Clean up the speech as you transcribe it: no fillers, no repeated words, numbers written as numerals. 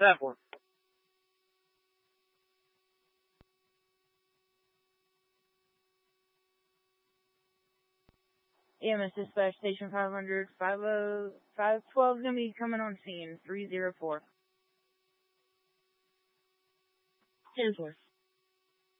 7-4. EMS dispatch station 500, 512 is going to be coming on scene, 304. 10-4.